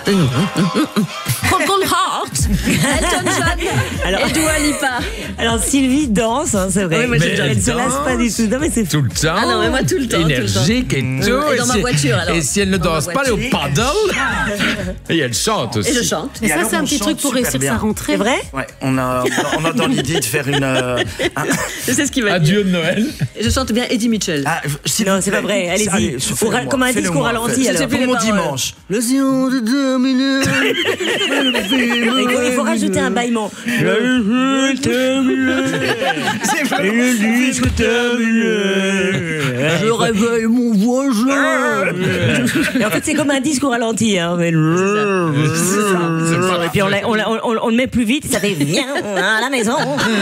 Broken Heart, Elton John et Dua Lipa. Alors Sylvie danse, hein, c'est vrai. Oui, moi, elle ne se lasse pas du tout. Non, mais c'est tout le temps. Ah non, mais moi tout le temps. Énergique et tout. Et dans ma voiture, alors. Et si elle ne danse pas, elle est au paddle. Et elle chante aussi. Et je chante. Mais ça, c'est un petit truc pour réussir sa rentrée. C'est vrai? Ouais, on a dans l'idée de faire une... Je sais ce qu'il va dire. Adieu de Noël. Et je chante bien Eddie Mitchell. Non, c'est pas vrai. Allez-y. Comme un disque au ralenti, alors. Pour mon dimanche. Le sion de terminer. Il faut rajouter un bâillement. Je réveille mon voisin. Et en fait, c'est comme un disque au ralenti. Hein. Et puis on le met plus vite, ça fait viens à la maison.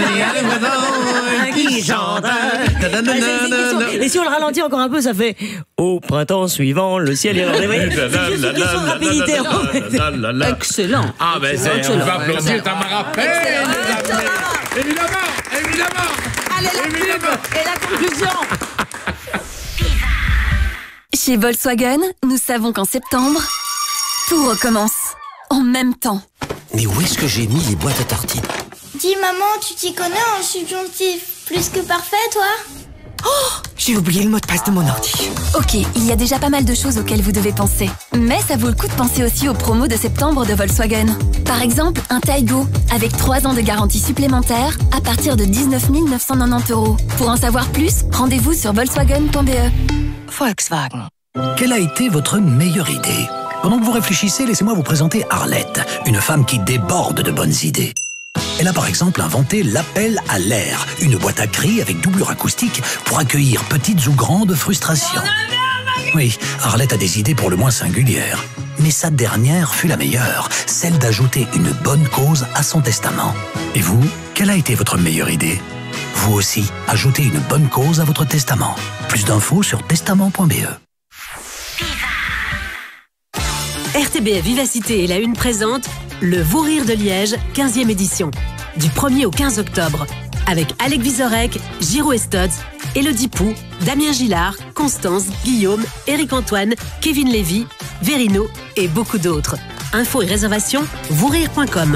Qui chante. Et si on le ralentit encore un peu, ça fait au printemps suivant, le ciel est rêvé. C'est juste une question de rapidité. Excellent. Ah ben c'est, on va applaudir Tamara Payne. Évidemment. Allez, la pub et la conclusion. Chez Volkswagen, nous savons qu'en septembre, tout recommence. En même temps. Mais où est-ce que j'ai mis les boîtes à tartines? Dis maman, tu t'y connais en subjonctif plus que parfait, toi? Oh, j'ai oublié le mot de passe de mon ordi. Ok, il y a déjà pas mal de choses auxquelles vous devez penser. Mais ça vaut le coup de penser aussi aux promos de septembre de Volkswagen. Par exemple, un Taygo, avec 3 ans de garantie supplémentaire, à partir de 19 990 €. Pour en savoir plus, rendez-vous sur volkswagen.be. Volkswagen. Quelle a été votre meilleure idée? Pendant que vous réfléchissez, laissez-moi vous présenter Arlette, une femme qui déborde de bonnes idées. Elle a par exemple inventé l'appel à l'air, une boîte à cris avec doublure acoustique pour accueillir petites ou grandes frustrations. Oui, Arlette a des idées pour le moins singulières. Mais sa dernière fut la meilleure, celle d'ajouter une bonne cause à son testament. Et vous, quelle a été votre meilleure idée? Vous aussi, ajoutez une bonne cause à votre testament. Plus d'infos sur testament.be. RTBF Vivacité et la Une présente le Vous Rire de Liège, 15e édition. Du 1er au 15 octobre. Avec Alec Vizorek, Giro Estotz, Élodie Pou, Damien Gillard, Constance, Guillaume, Éric-Antoine, Kevin Lévy, Verino et beaucoup d'autres. Infos et réservations, vousrire.com.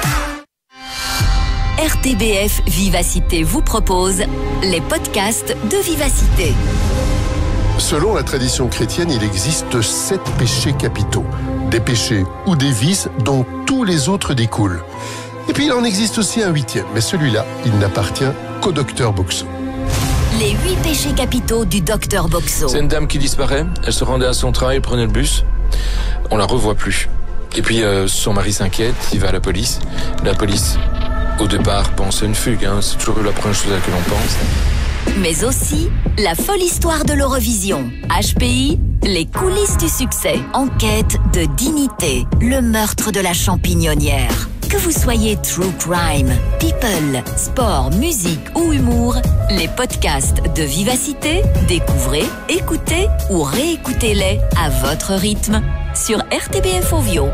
RTBF Vivacité vous propose les podcasts de Vivacité. Selon la tradition chrétienne, il existe 7 péchés capitaux. Des péchés ou des vices dont tous les autres découlent. Et puis il en existe aussi un 8e, mais celui-là, il n'appartient qu'au docteur Boxo. Les 8 péchés capitaux du docteur Boxo. C'est une dame qui disparaît, elle se rendait à son travail, prenait le bus, on la revoit plus. Et puis son mari s'inquiète, il va à la police. La police, au départ, pense à une fugue, hein, c'est toujours la première chose à laquelle on pense. Mais aussi la folle histoire de l'Eurovision. HPI, les coulisses du succès. Enquête de dignité, le meurtre de la champignonnière. Que vous soyez true crime, people, sport, musique ou humour, les podcasts de Vivacité, découvrez, écoutez ou réécoutez-les à votre rythme sur RTBF Ovio.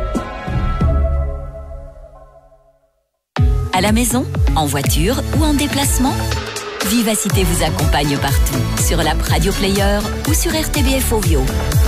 À la maison, en voiture ou en déplacement, Vivacité vous accompagne partout, sur l'app Radio Player ou sur RTBF Ovio.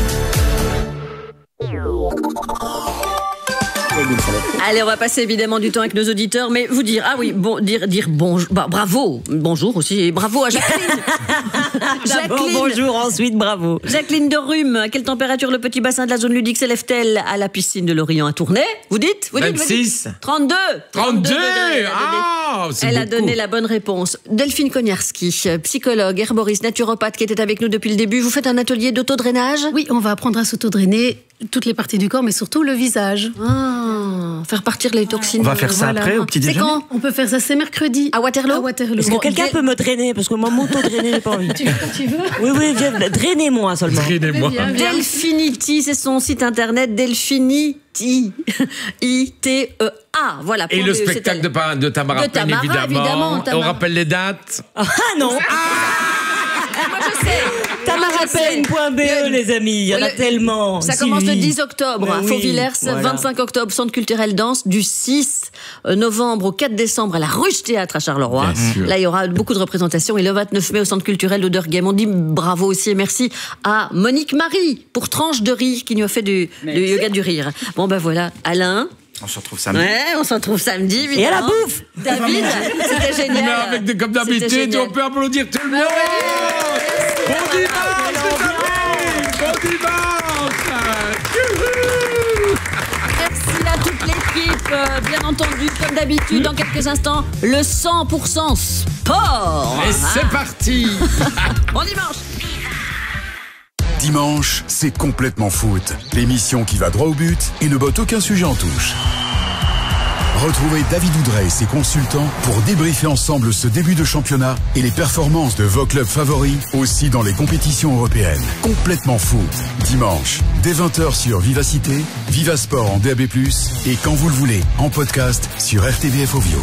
Allez, on va passer évidemment du temps avec nos auditeurs, mais vous dire, dire bonjour, bravo, bonjour aussi, et bravo à Jacqueline. Jacqueline. Bonjour, ensuite bravo. Jacqueline de Rhume, à quelle température le petit bassin de la zone ludique s'élève-t-elle à la piscine de l'Orient à Tournai? Vous dites 26. 32. 32. Elle a donné la bonne réponse. Delphine Koniarski, psychologue, herboriste, naturopathe qui était avec nous depuis le début. Vous faites un atelier d'autodrainage? Oui, on va apprendre à s'autodrainer toutes les parties du corps, mais surtout le visage. Faire partir les toxines. On va faire ça après, au petit déjeuner. C'est quand? On peut faire ça, c'est mercredi. À Waterloo? À Waterloo. Est-ce que quelqu'un peut me drainer? Parce que moi, m'auto-drainer, j'ai pas envie. Tu veux? Oui, viens, drainez-moi seulement. Drainez-moi. Delphinity, c'est son site internet, Delphinity. I-T-E-A. Voilà. Et le spectacle de Tamara Payne, évidemment. On rappelle les dates. Ah non. Moi, je sais. Tamarapen.be, les amis, il y en a tellement. Ça commence le 10 octobre à Fauvillers, 25 octobre, Centre culturel danse, du 6 novembre au 4 décembre à la Ruche Théâtre à Charleroi. Là, il y aura beaucoup de représentations. Et le 29 mai au Centre culturel d'Oderghem. On dit bravo aussi et merci à Monique Marie pour Tranche de riz qui nous a fait du yoga du rire. Bon, ben voilà, Alain. On se retrouve samedi. Ouais, on se retrouve samedi, évidemment. Et à la bouffe David, c'était génial. Mais avec comme d'habitude, on peut applaudir tout le monde. Bon dimanche, les amis. Bon dimanche. Merci à toute l'équipe. Bien entendu, comme d'habitude, dans quelques instants, le 100% sport. Et c'est parti. Bon dimanche. Dimanche, c'est complètement foot. L'émission qui va droit au but et ne botte aucun sujet en touche. Retrouvez David Oudrey et ses consultants pour débriefer ensemble ce début de championnat et les performances de vos clubs favoris, aussi dans les compétitions européennes. Complètement foot. Dimanche, dès 20h sur Vivacité, Vivasport en DAB+, et quand vous le voulez, en podcast sur RTBF Ovio.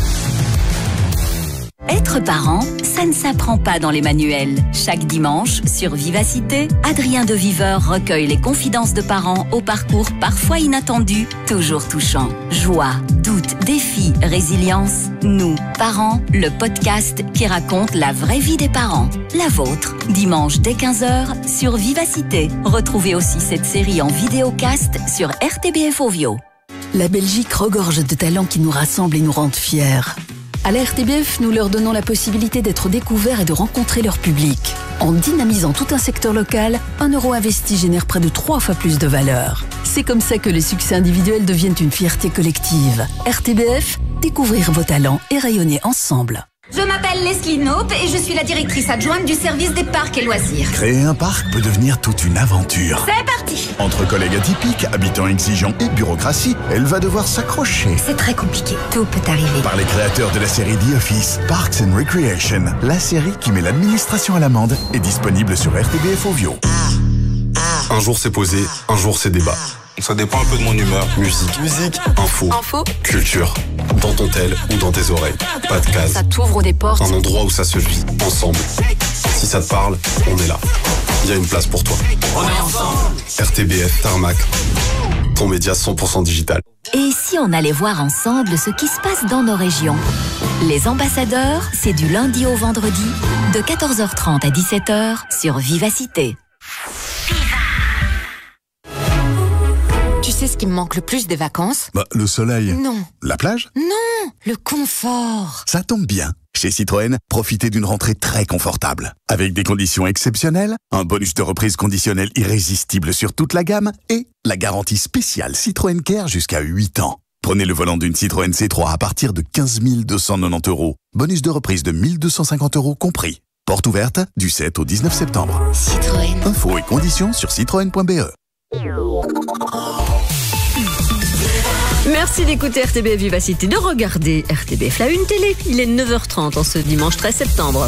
Être parent, ça ne s'apprend pas dans les manuels. Chaque dimanche, sur Vivacité, Adrien de Viveur recueille les confidences de parents au parcours parfois inattendu, toujours touchant. Joie, doute, défi, résilience. Nous, parents, le podcast qui raconte la vraie vie des parents. La vôtre, dimanche dès 15h sur Vivacité. Retrouvez aussi cette série en vidéocast sur RTBF Ovio. La Belgique regorge de talents qui nous rassemblent et nous rendent fiers. À la RTBF, nous leur donnons la possibilité d'être découverts et de rencontrer leur public. En dynamisant tout un secteur local, 1 euro investi génère près de 3 fois plus de valeur. C'est comme ça que les succès individuels deviennent une fierté collective. RTBF, découvrir vos talents et rayonner ensemble. Je m'appelle Leslie Knope et je suis la directrice adjointe du service des parcs et loisirs. Créer un parc peut devenir toute une aventure. C'est parti! Entre collègues atypiques, habitants exigeants et bureaucratie, elle va devoir s'accrocher. C'est très compliqué, tout peut arriver. Par les créateurs de la série The Office, Parks and Recreation, la série qui met l'administration à l'amende, est disponible sur RTBF Ovio. Un jour c'est posé, un jour c'est débat. Ça dépend un peu de mon humeur. Musique, info, culture. Dans ton tel ou dans tes oreilles. Pas de case. Ça t'ouvre des portes. Un endroit où ça se vit, ensemble. Si ça te parle, on est là. Il y a une place pour toi. On est ensemble. RTBF Tarmac. Ton média 100% digital. Et si on allait voir ensemble ce qui se passe dans nos régions? Les ambassadeurs, c'est du lundi au vendredi, de 14h30 à 17h sur Vivacité. Tu sais ce qui me manque le plus des vacances? Le soleil. Non. La plage? Non, le confort. Ça tombe bien. Chez Citroën, profitez d'une rentrée très confortable. Avec des conditions exceptionnelles, un bonus de reprise conditionnel irrésistible sur toute la gamme et la garantie spéciale Citroën Care jusqu'à 8 ans. Prenez le volant d'une Citroën C3 à partir de 15 290 €. Bonus de reprise de 1 250 € compris. Porte ouverte du 7 au 19 septembre. Citroën. Infos et conditions sur citroën.be. Merci d'écouter RTBF Vivacité, de regarder RTBF La Une Télé. Il est 9h30 en ce dimanche 13 septembre.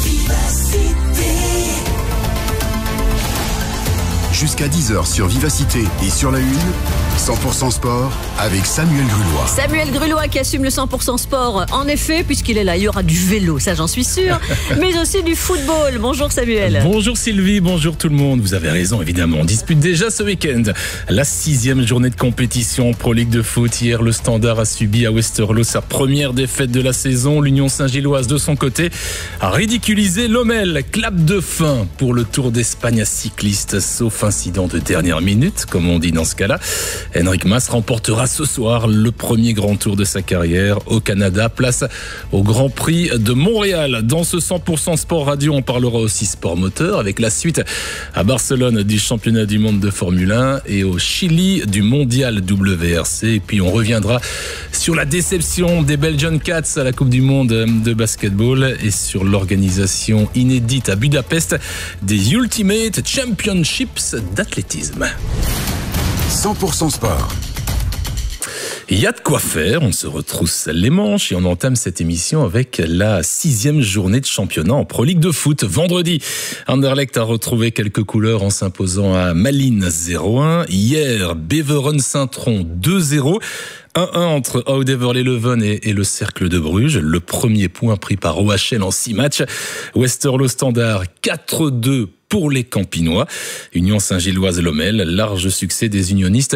Jusqu'à 10h sur Vivacité et sur La Une, 100% sport avec Samuel Grulois. Samuel Grulois qui assume le 100% sport. En effet, puisqu'il est là, il y aura du vélo, ça j'en suis sûre, mais aussi du football. Bonjour Samuel. Bonjour Sylvie, bonjour tout le monde. Vous avez raison, évidemment. On dispute déjà ce week-end la 6e journée de compétition Pro League de foot. Hier, le Standard a subi à Westerlo sa première défaite de la saison. L'Union Saint-Gilloise, de son côté, a ridiculisé l'Omel. Clap de fin pour le Tour d'Espagne à cycliste, sauf incident de dernière minute, comme on dit dans ce cas-là. Henrik Mas remportera ce soir le premier grand tour de sa carrière au Canada. Place au Grand Prix de Montréal. Dans ce 100% sport radio, on parlera aussi sport moteur avec la suite à Barcelone du championnat du monde de Formule 1 et au Chili du mondial WRC. Et puis on reviendra sur la déception des Belgian Cats à la Coupe du monde de basketball et sur l'organisation inédite à Budapest des Ultimate Championships d'athlétisme. 100% sport. Il y a de quoi faire, on se retrousse les manches et on entame cette émission avec la 6e journée de championnat en Pro League de foot. Vendredi, Anderlecht a retrouvé quelques couleurs en s'imposant à Malines 0-1. Hier, Beveren Saint-Tron 2-0. 1-1 entre Oud-Heverlee-Leuven et le Cercle de Bruges. Le premier point pris par OHL en 6 matchs. Westerlo Standard 4-2 pour les Campinois. Union Saint-Gilloise-Lommel, large succès des unionistes.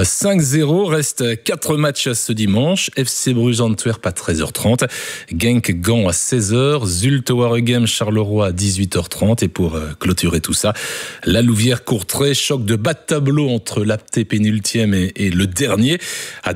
5-0, reste 4 matchs ce dimanche. FC Bruges-Antwerp à 13h30. Genk-Gand à 16h. Zulte-Waregem-Charleroi à 18h30. Et pour clôturer tout ça, la Louvière-Courtrai, choc de bas de tableau entre l'APT pénultième et le dernier. À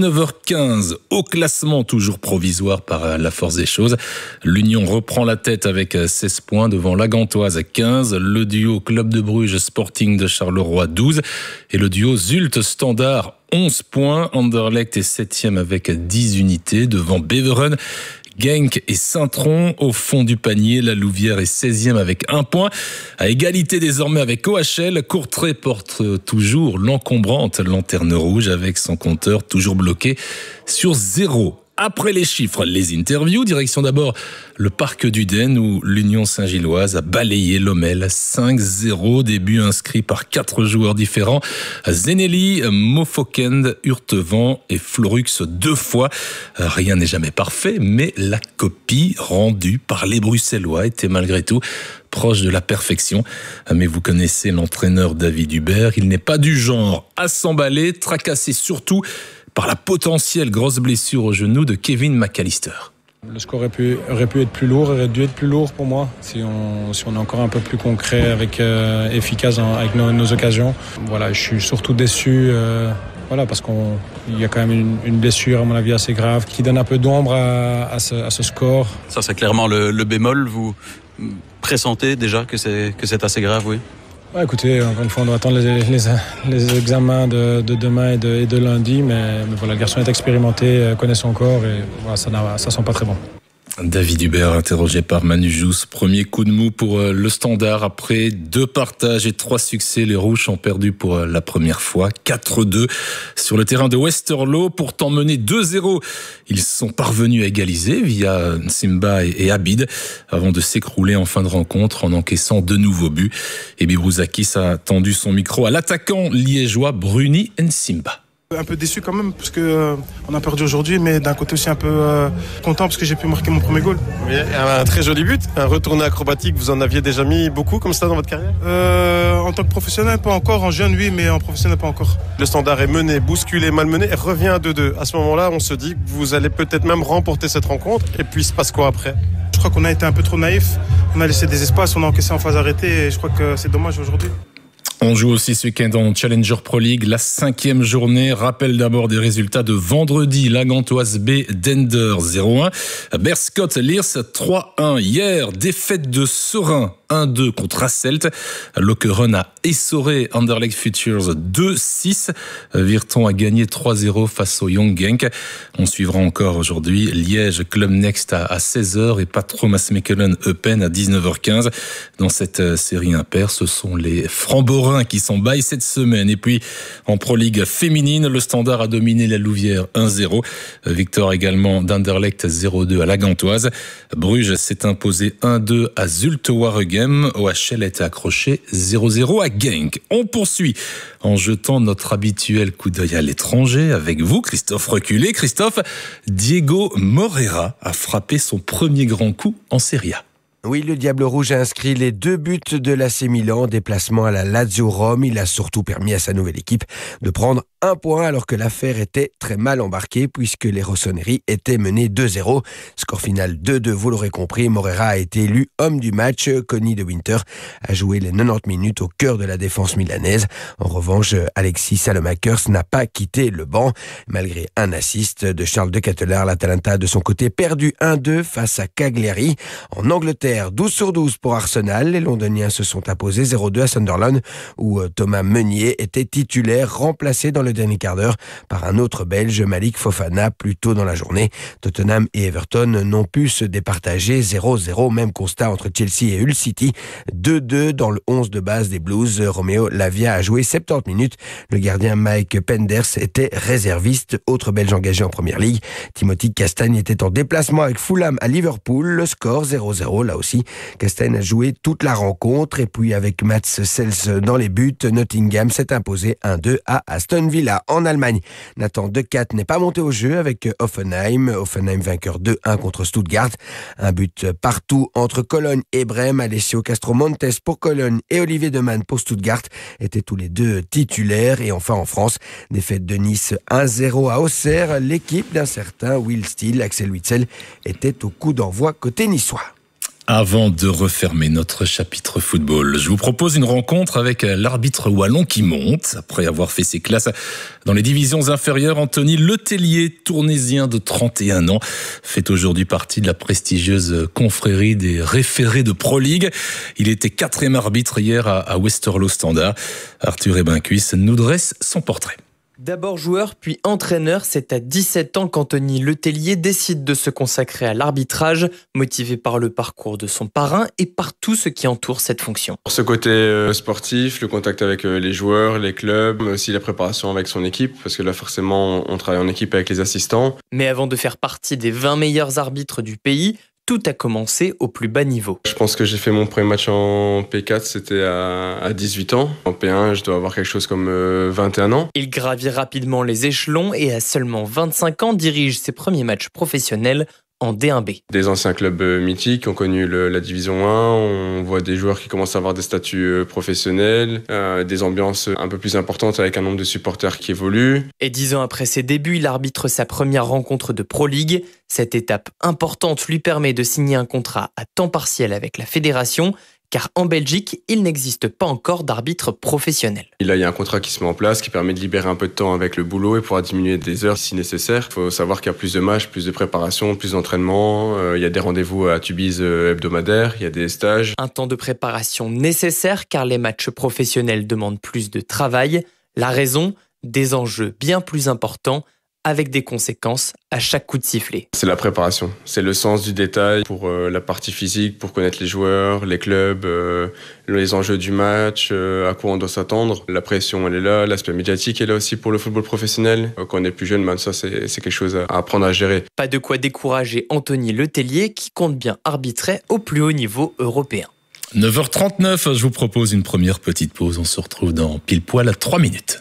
19h15, au classement toujours provisoire par la force des choses. L'Union reprend la tête avec 16 points devant la Gantoise à 15. Le duo Club de Bruges Sporting de Charleroi 12. Et le duo Zulte Standard 11 points. Anderlecht est 7e avec 10 unités devant Beveren. Genk et Saint-Tron au fond du panier. La Louvière est 16e avec 1 point. À égalité désormais avec OHL. Courtrai porte toujours l'encombrante lanterne rouge avec son compteur toujours bloqué sur 0. Après les chiffres, les interviews. Direction d'abord le parc d'Uden où l'Union Saint-Gilloise a balayé Lommel 5-0. Début inscrit par 4 joueurs différents. Zenelli, Mofokend, Hurtevent et Florux 2 fois. Rien n'est jamais parfait, mais la copie rendue par les Bruxellois était malgré tout proche de la perfection. Mais vous connaissez l'entraîneur David Hubert. Il n'est pas du genre à s'emballer, tracassé surtout par la potentielle grosse blessure au genou de Kevin McAllister. Le score aurait pu être plus lourd, aurait dû être plus lourd pour moi, si on est encore un peu plus concret, efficace avec nos occasions. Voilà, je suis surtout déçu, parce qu'il y a quand même une blessure, à mon avis, assez grave, qui donne un peu d'ombre à ce score. Ça, c'est clairement le bémol. Vous pressentez déjà que c'est assez grave, oui? Ouais, écoutez, encore une fois, on doit attendre les examens de demain et de lundi, mais voilà, le garçon est expérimenté, connaît son corps et voilà, ça sent pas très bon. David Hubert, interrogé par Manu Jousse. Premier coup de mou pour le Standard. Après 2 partages et 3 succès, les Rouges ont perdu pour la première fois. 4-2 sur le terrain de Westerlo. Pourtant menés 2-0, ils sont parvenus à égaliser via Nsimba et Abid avant de s'écrouler en fin de rencontre en encaissant 2 nouveaux buts. Et Bibrouzakis a tendu son micro à l'attaquant liégeois Bruni Nsimba. Un peu déçu quand même parce que on a perdu aujourd'hui, mais d'un côté aussi un peu content parce que j'ai pu marquer mon premier goal. Oui, un très joli but, un retourné acrobatique. Vous en aviez déjà mis beaucoup comme ça dans votre carrière? En tant que professionnel, pas encore. En jeune, oui, mais en professionnel, pas encore. Le Standard est mené, bousculé, malmené, et revient à 2-2. À ce moment-là, on se dit que vous allez peut-être même remporter cette rencontre. Et puis, il se passe quoi après? Je crois qu'on a été un peu trop naïf. On a laissé des espaces, on a encaissé en phase arrêtée, et je crois que c'est dommage aujourd'hui. On joue aussi ce week-end en Challenger Pro League, la 5e journée. Rappel d'abord des résultats de vendredi. La Gantoise B, Dender 0-1. Berscott Leers 3-1. Hier, défaite de Serein 1-2 contre Hasselt. Lokeren a essoré Anderlecht Futures 2-6. Virton a gagné 3-0 face au Young Genk. On suivra encore aujourd'hui Liège Club Next à 16h et Patromas Mechelen Eupen à 19h15. Dans cette série impaire, ce sont les Framborins qui s'en baillent cette semaine. Et puis, en Pro League féminine, le Standard a dominé la Louvière 1-0. Victoire également d'Anderlecht 0-2 à la Gantoise. Bruges s'est imposé 1-2 à Zulte Waregem. OHL a été accroché 0-0 à Genk. On poursuit en jetant notre habituel coup d'œil à l'étranger avec vous, Christophe Reculé. Christophe, Diego Moreira a frappé son premier grand coup en Serie A. Oui, le Diable Rouge a inscrit les 2 buts de l'AC Milan en déplacement à la Lazio Rome. Il a surtout permis à sa nouvelle équipe de prendre 1 point alors que l'affaire était très mal embarquée puisque les Rossoneri étaient menés 2-0. Score final 2-2, vous l'aurez compris. Moreira a été élu homme du match. Conny de Winter a joué les 90 minutes au cœur de la défense milanaise. En revanche, Alexis Salomakers n'a pas quitté le banc. Malgré un assist de Charles de Ketelaar, l'Atalanta de son côté perdu 1-2 face à Cagliari. En Angleterre, 12/12 pour Arsenal. Les Londoniens se sont imposés 0-2 à Sunderland où Thomas Meunier était titulaire, remplacé dans le dernier quart d'heure par un autre Belge, Malik Fofana, plus tôt dans la journée. Tottenham et Everton n'ont pu se départager 0-0. Même constat entre Chelsea et Hull City. 2-2 dans le 11 de base des Blues. Romeo Lavia a joué 70 minutes. Le gardien Mike Penders était réserviste. Autre Belge engagé en Première Ligue. Timothy Castagne était en déplacement avec Fulham à Liverpool. Le score 0-0 là aussi. Castagne a joué toute la rencontre et puis avec Mats Sels dans les buts, Nottingham s'est imposé 1-2 à Aston Villa. Villa en Allemagne. Nathan Decat n'est pas monté au jeu avec Hoffenheim. Hoffenheim vainqueur 2-1 contre Stuttgart. Un but partout entre Cologne et Brême. Alessio Castromontes pour Cologne et Olivier Demann pour Stuttgart étaient tous les deux titulaires. Et enfin en France, défaite de Nice 1-0 à Auxerre. L'équipe d'un certain Will Steele, Axel Witsel, était au coup d'envoi côté niçois. Avant de refermer notre chapitre football, je vous propose une rencontre avec l'arbitre wallon qui monte. Après avoir fait ses classes dans les divisions inférieures, Anthony Letellier, tournésien de 31 ans, fait aujourd'hui partie de la prestigieuse confrérie des référés de Pro League. Il était 4e arbitre hier à Westerlo Standard. Arthur Ebincuis nous dresse son portrait. D'abord joueur, puis entraîneur, c'est à 17 ans qu'Anthony Letellier décide de se consacrer à l'arbitrage, motivé par le parcours de son parrain et par tout ce qui entoure cette fonction. Ce côté sportif, le contact avec les joueurs, les clubs, mais aussi la préparation avec son équipe, parce que là forcément on travaille en équipe avec les assistants. Mais avant de faire partie des 20 meilleurs arbitres du pays, tout a commencé au plus bas niveau. Je pense que j'ai fait mon premier match en P4, c'était à 18 ans. En P1, je dois avoir quelque chose comme 21 ans. Il gravit rapidement les échelons et à seulement 25 ans dirige ses premiers matchs professionnels en D1B. Des anciens clubs mythiques ont connu la Division 1, on voit des joueurs qui commencent à avoir des statuts professionnels, des ambiances un peu plus importantes avec un nombre de supporters qui évolue. Et 10 ans après ses débuts, il arbitre sa première rencontre de Pro League. Cette étape importante lui permet de signer un contrat à temps partiel avec la fédération, car en Belgique, il n'existe pas encore d'arbitre professionnel. Là, il y a un contrat qui se met en place qui permet de libérer un peu de temps avec le boulot et pouvoir diminuer des heures si nécessaire. Il faut savoir qu'il y a plus de matchs, plus de préparation, plus d'entraînement. Il y a des rendez-vous à Tubize hebdomadaires, il y a des stages. Un temps de préparation nécessaire car les matchs professionnels demandent plus de travail. La raison, des enjeux bien plus importants avec des conséquences à chaque coup de sifflet. C'est la préparation, c'est le sens du détail pour la partie physique, pour connaître les joueurs, les clubs, les enjeux du match, à quoi on doit s'attendre. La pression, elle est là, l'aspect médiatique est là aussi pour le football professionnel. Quand on est plus jeune, ça c'est quelque chose à apprendre à gérer. Pas de quoi décourager Anthony Letellier qui compte bien arbitrer au plus haut niveau européen. 9h39, je vous propose une première petite pause. On se retrouve dans pile poil à 3 minutes.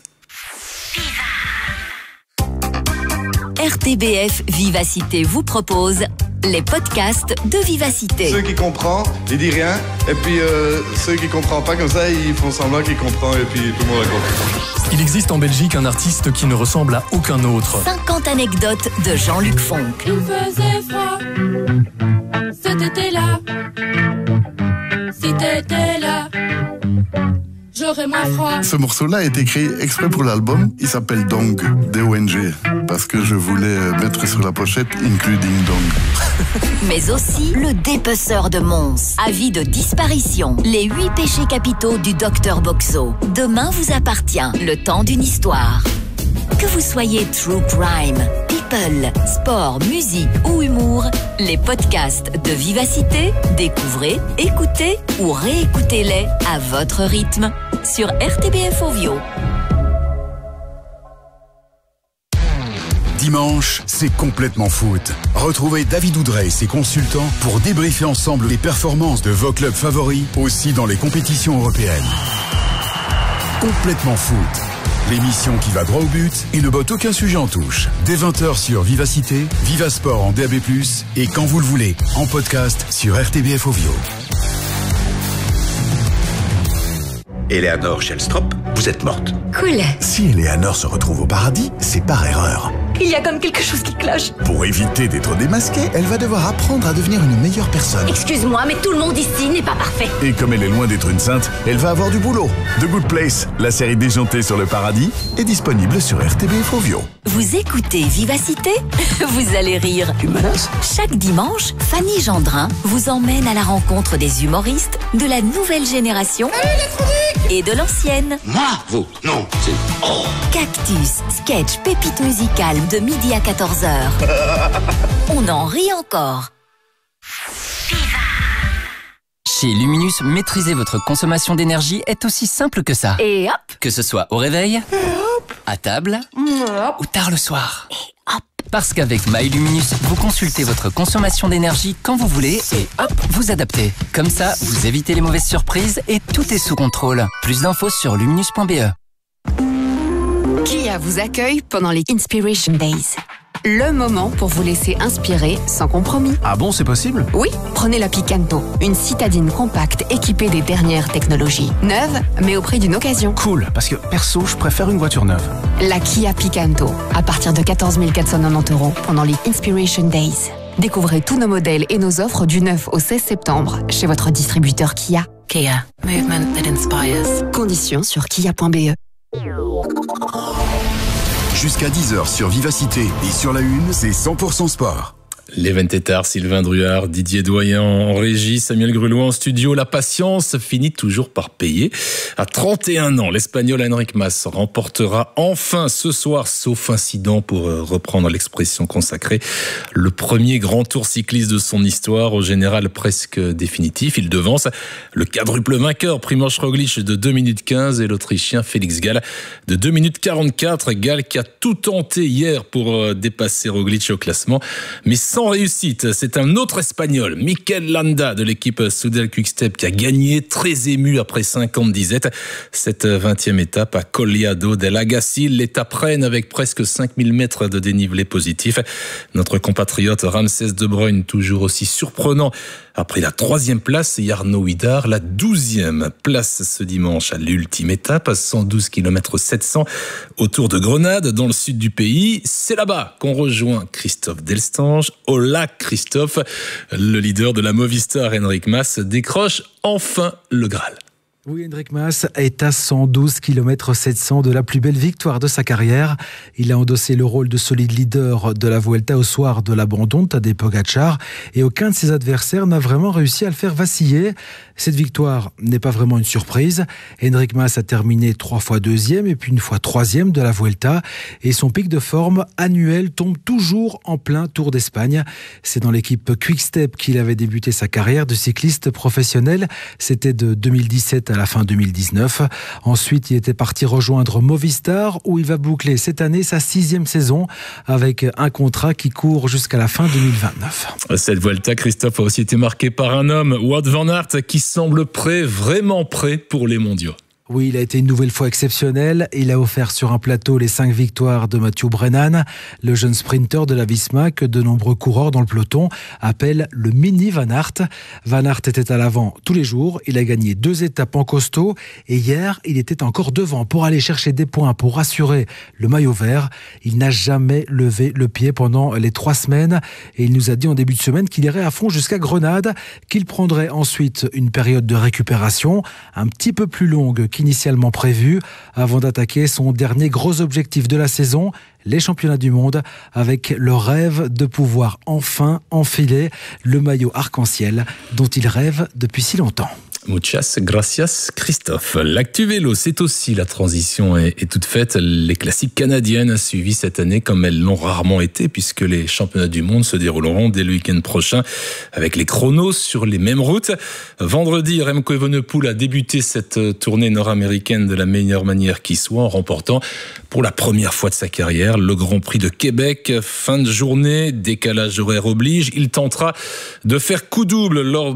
RTBF Vivacité vous propose les podcasts de Vivacité. Ceux qui comprennent, ils disent rien. Et puis ceux qui ne comprennent pas comme ça, ils font semblant qu'ils comprennent et puis tout le monde a compris. Il existe en Belgique un artiste qui ne ressemble à aucun autre. 50 anecdotes de Jean-Luc Fonck. Il faisait froid cet été-là. Si t'étais là, j'aurais moins froid. Ce morceau-là a été créé exprès pour l'album. Il s'appelle Dong, D-O-N-G, parce que je voulais mettre sur la pochette Including Dong. Mais aussi le dépeceur de Mons. Avis de disparition. Les 8 péchés capitaux du Dr Boxo. Demain vous appartient le temps d'une histoire. Que vous soyez true crime, people, sport, musique ou humour, les podcasts de Vivacité, découvrez, écoutez ou réécoutez-les à votre rythme sur RTBF Ovio. Dimanche, c'est complètement foot. Retrouvez David Oudret et ses consultants pour débriefer ensemble les performances de vos clubs favoris, aussi dans les compétitions européennes. Complètement foot. L'émission qui va droit au but et ne botte aucun sujet en touche. Dès 20h sur Vivacité, Vivasport en DAB+, et quand vous le voulez, en podcast sur RTBF Ovio. Eleanor Shellstrop, vous êtes morte. Cool. Si Eleanor se retrouve au paradis, c'est par erreur. Il y a comme quelque chose qui cloche. Pour éviter d'être démasquée, elle va devoir apprendre à devenir une meilleure personne. Excuse-moi, mais tout le monde ici n'est pas parfait. Et comme elle est loin d'être une sainte, elle va avoir du boulot. The Good Place, la série déjantée sur le paradis, est disponible sur RTBF Ovio. Vous écoutez Vivacité? Vous allez rire. Tu menaces? Chaque dimanche, Fanny Gendrin vous emmène à la rencontre des humoristes de la nouvelle génération et de l'ancienne. Moi? Vous? Non, c'est... Oh. Cactus, sketch, pépite musicale de midi à 14h. On en rit encore. Chez Luminus, maîtriser votre consommation d'énergie est aussi simple que ça. Et hop! Que ce soit au réveil, à table ou tard le soir. Et hop! Parce qu'avec MyLuminus, vous consultez votre consommation d'énergie quand vous voulez et hop, vous adaptez. Comme ça, vous évitez les mauvaises surprises et tout est sous contrôle. Plus d'infos sur luminus.be. Kia vous accueille pendant les Inspiration Days. Le moment pour vous laisser inspirer sans compromis. Ah bon, c'est possible ? Oui, prenez la Picanto, une citadine compacte équipée des dernières technologies. Neuve, mais au prix d'une occasion. Cool, parce que perso, je préfère une voiture neuve. La Kia Picanto, à partir de 14 490 € pendant les Inspiration Days. Découvrez tous nos modèles et nos offres du 9 au 16 septembre chez votre distributeur Kia. Kia, movement that inspires. Conditions sur kia.be. Jusqu'à 10h sur Vivacité et sur la Une, c'est 100% sport. Les 20 tétards, Sylvain Druard, Didier Doyen en régie, Samuel Grelois en studio. La patience finit toujours par payer. À 31 ans, l'Espagnol Enric Mas remportera enfin ce soir, sauf incident pour reprendre l'expression consacrée, le premier grand tour cycliste de son histoire, au général presque définitif. Il devance le quadruple vainqueur Primož Roglič de 2 minutes 15 et l'Autrichien Félix Gall de 2 minutes 44. Gall qui a tout tenté hier pour dépasser Roglič au classement, mais sans réussite. C'est un autre Espagnol, Mikel Landa de l'équipe Soudal Quick-Step, qui a gagné très ému après 5 ans de disette. Cette 20e étape à Collado del Agacil, l'étape reine avec presque 5000 mètres de dénivelé positif. Notre compatriote Ramsès De Bruyne, toujours aussi surprenant, a pris la 3e place et Arnaud Huidar la 12e place ce dimanche à l'ultime étape, à 112 km 700 autour de Grenade, dans le sud du pays. C'est là-bas qu'on rejoint Christophe Delstange. Hola Christophe, le leader de la Movistar Enric Mas décroche enfin le Graal. Oui, Enric Mas est à 112 km 700 de la plus belle victoire de sa carrière. Il a endossé le rôle de solide leader de la Vuelta au soir de l'abandon de Tadej Pogačar et aucun de ses adversaires n'a vraiment réussi à le faire vaciller. Cette victoire n'est pas vraiment une surprise. Enric Mas a terminé 3 fois 2e et puis une fois 3e de la Vuelta et son pic de forme annuel tombe toujours en plein Tour d'Espagne. C'est dans l'équipe Quick-Step qu'il avait débuté sa carrière de cycliste professionnel. C'était de 2017 à la fin 2019. Ensuite, il était parti rejoindre Movistar où il va boucler cette année sa 6e saison avec un contrat qui court jusqu'à la fin 2029. Cette Vuelta, Christophe, a aussi été marquée par un homme, Wout van Aert, qui semble prêt, vraiment prêt pour les mondiaux. Oui, il a été une nouvelle fois exceptionnel. Il a offert sur un plateau les 5 victoires de Mathieu Brennan, le jeune sprinter de la Visma que de nombreux coureurs dans le peloton appellent le mini Van Aert. Van Aert était à l'avant tous les jours. Il a gagné 2 étapes en costaud et hier, il était encore devant pour aller chercher des points pour assurer le maillot vert. Il n'a jamais levé le pied pendant les 3 semaines et il nous a dit en début de semaine qu'il irait à fond jusqu'à Grenade, qu'il prendrait ensuite une période de récupération un petit peu plus longue qu'initialement prévu, avant d'attaquer son dernier gros objectif de la saison, les championnats du monde, avec le rêve de pouvoir enfin enfiler le maillot arc-en-ciel dont il rêve depuis si longtemps. Muchas gracias Christophe. L'actu vélo, c'est aussi la transition est toute faite. Les classiques canadiennes suivies cette année comme elles l'ont rarement été puisque les championnats du monde se dérouleront dès le week-end prochain avec les chronos sur les mêmes routes. Vendredi, Remco Evenepoel a débuté cette tournée nord-américaine de la meilleure manière qui soit en remportant pour la première fois de sa carrière le Grand Prix de Québec. Fin de journée, décalage horaire oblige. Il tentera de faire coup double lors